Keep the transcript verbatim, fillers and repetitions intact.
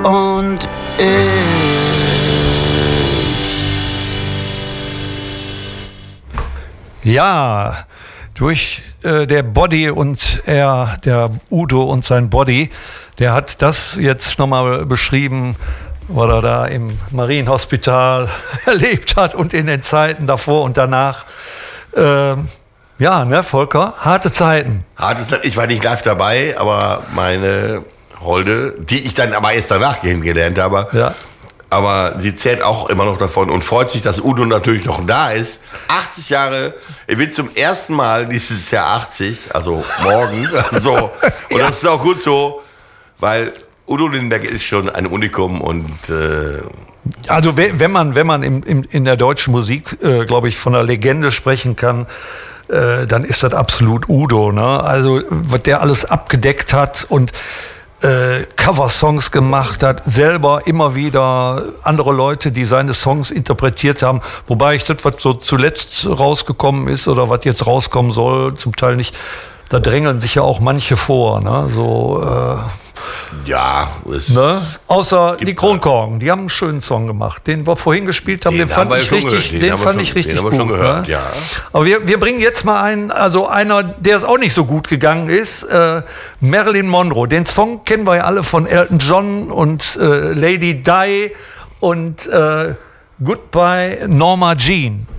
und ich. Ja, durch äh, der Body und er, der Udo und sein Body, der hat das jetzt nochmal beschrieben, was er da im Marienhospital erlebt hat und in den Zeiten davor und danach. Ähm, ja, ne, Volker? Harte Zeiten. Harte Zeiten. Ich war nicht live dabei, aber meine Holde, die ich dann aber erst danach kennengelernt habe, ja. aber sie zählt auch immer noch davon und freut sich, dass Udo natürlich noch da ist. achtzig Jahre, er wird zum ersten Mal dieses Jahr achtzig, also morgen. Also, und ja. Das ist auch gut so, weil Udo Lindenberg ist schon ein Unikum und äh also wenn man, wenn man in, in, in der deutschen Musik, äh, glaube ich, von einer Legende sprechen kann, äh, dann ist das absolut Udo. Ne? Also was der alles abgedeckt hat und äh, Coversongs gemacht hat, selber immer wieder andere Leute, die seine Songs interpretiert haben. Wobei ich das, was so zuletzt rausgekommen ist oder was jetzt rauskommen soll, zum Teil nicht, da drängeln sich ja auch manche vor. Ne? So... Äh, Ja, es ne? Außer die Kronkorken, die haben einen schönen Song gemacht, den wir vorhin gespielt haben, den, den fand ich richtig, den, den fand schon, ich richtig den gut. Schon gehört, ne? Ja. Aber wir, wir bringen jetzt mal einen, also einer, der es auch nicht so gut gegangen ist, äh, Marilyn Monroe. Den Song kennen wir ja alle von Elton John und äh, Lady Di und äh, Goodbye Norma Jean.